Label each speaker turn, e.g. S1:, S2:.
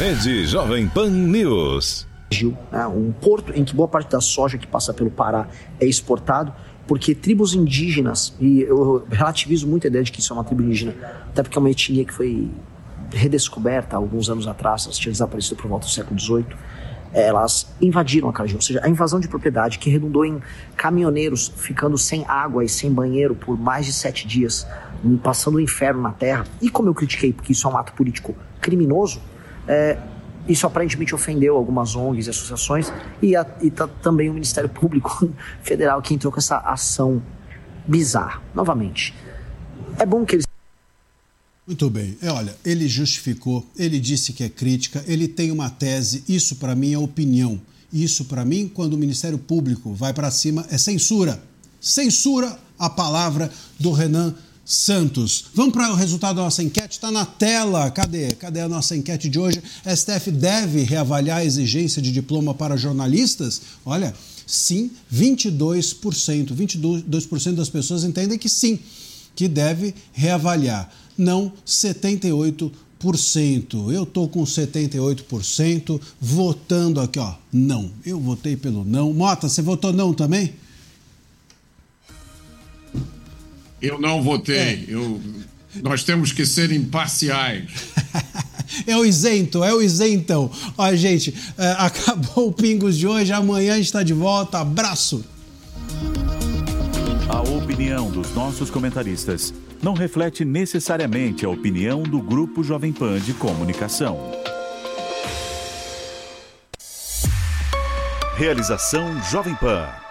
S1: Rede Jovem Pan News.
S2: Um porto em que boa parte da soja que passa pelo Pará é exportado, porque tribos indígenas, e eu relativizo muito a ideia de que isso é uma tribo indígena, até porque é uma etnia que foi redescoberta há alguns anos atrás, elas tinham desaparecido por volta do século XVIII, elas invadiram aquela região, ou seja, a invasão de propriedade que redundou em caminhoneiros ficando sem água e sem banheiro por mais de 7 dias, passando o inferno na terra, e como eu critiquei, porque isso é um ato político criminoso, isso aparentemente ofendeu algumas ONGs e associações e também o Ministério Público Federal que entrou com essa ação bizarra. Novamente, é bom que eles...
S3: Muito bem. Olha, ele justificou, ele disse que é crítica, ele tem uma tese, isso para mim é opinião. Isso para mim, quando o Ministério Público vai para cima, é censura. Censura a palavra do Renan Santos. Vamos para o resultado da nossa enquete? Está na tela. Cadê a nossa enquete de hoje? STF deve reavaliar a exigência de diploma para jornalistas? Olha, sim, 22%. 22% das pessoas entendem que sim, que deve reavaliar. Não, 78%. Eu estou com 78%, votando aqui, ó, não. Eu votei pelo não. Mota, você votou não também?
S4: Eu não votei. Nós temos que ser imparciais.
S3: É o isentão. Ó, gente, acabou o Pingos de hoje. Amanhã a gente está de volta. Abraço.
S5: A opinião dos nossos comentaristas não reflete necessariamente a opinião do Grupo Jovem Pan de Comunicação. Realização Jovem Pan.